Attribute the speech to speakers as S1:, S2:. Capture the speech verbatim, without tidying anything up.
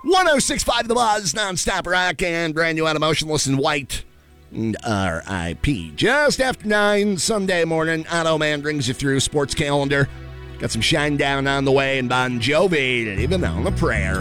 S1: one oh six point five The Buzz, nonstop rock, and brand new out of Motionless in White. R I P Just after nine, Sunday morning, Auto Man brings you through sports calendar. Got some Shine Down on the way and Bon Jovi, Living on a Prayer.